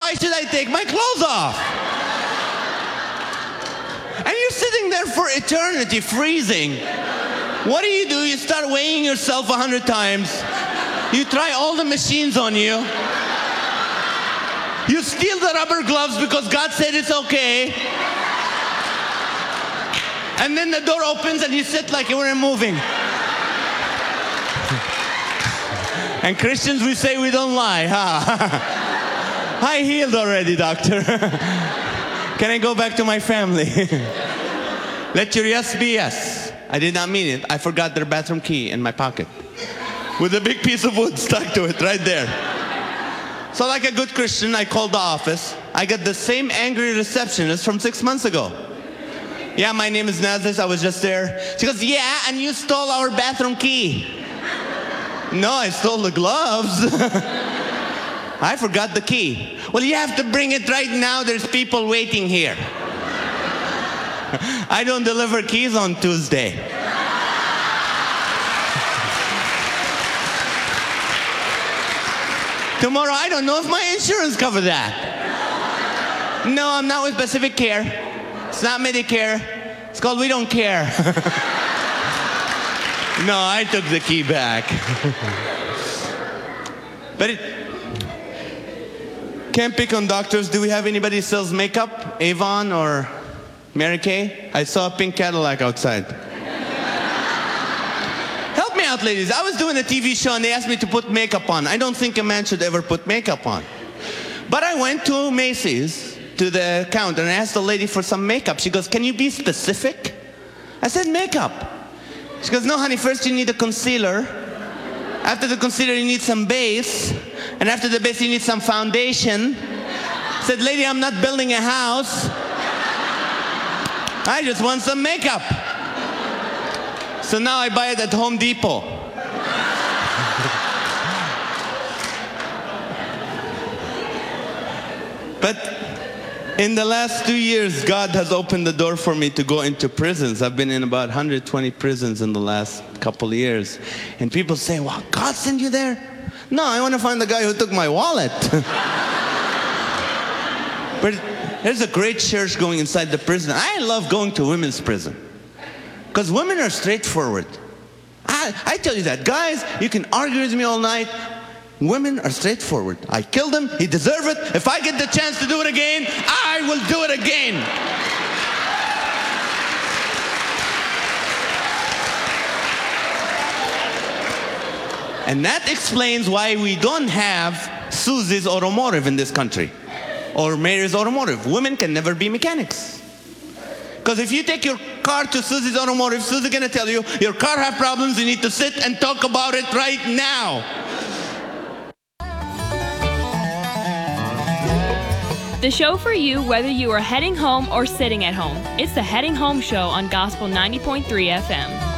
why should I take my clothes off? And you're sitting there for eternity, freezing. What do? You start weighing yourself 100 times. You try all the machines on you. You steal the rubber gloves because God said it's okay. And then the door opens and you sit like you weren't moving. And Christians, we say we don't lie, huh? I healed already, doctor. Can I go back to my family? Let your yes be yes. I did not mean it. I forgot their bathroom key in my pocket with a big piece of wood stuck to it right there. So like a good Christian, I called the office. I got the same angry receptionist from 6 months ago. Yeah, my name is Nazis. I was just there. She goes, yeah, and you stole our bathroom key. No, I stole the gloves. I forgot the key. Well, you have to bring it right now. There's people waiting here. I don't deliver keys on Tuesday. Tomorrow, I don't know if my insurance covers that. No, I'm not with Pacific Care. It's not Medicare. It's called We Don't Care. No, I took the key back. But can't pick on doctors. Do we have anybody who sells makeup? Avon or Mary Kay? I saw a pink Cadillac outside. Help me out, ladies. I was doing a TV show and they asked me to put makeup on. I don't think a man should ever put makeup on. But I went to Macy's, to the counter, and I asked the lady for some makeup. She goes, can you be specific? I said, makeup. She goes, no, honey, first you need a concealer. After the concealer, you need some base. And after the base, you need some foundation. I said, lady, I'm not building a house. I just want some makeup. So now I buy it at Home Depot. But in the last 2 years, God has opened the door for me to go into prisons. I've been in about 120 prisons in the last couple of years. And people say, well, God sent you there? No, I want to find the guy who took my wallet. But there's a great church going inside the prison. I love going to women's prison. Because women are straightforward. I tell you that. Guys, you can argue with me all night. Women are straightforward. I killed him. He deserved it. If I get the chance to do it again, I will do it again. And that explains why we don't have Susie's Automotive in this country. Or Mary's Automotive. Women can never be mechanics. Because if you take your car to Susie's Automotive, Susie's going to tell you, your car has problems, you need to sit and talk about it right now. The show for you, whether you are heading home or sitting at home. It's the Heading Home Show on Gospel 90.3 FM.